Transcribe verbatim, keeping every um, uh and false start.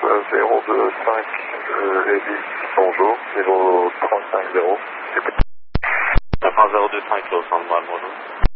zéro deux cinq euh, Ellis, bonjour, zéro trois cinq zéro. zéro deux cinq Los Angeles, bonjour.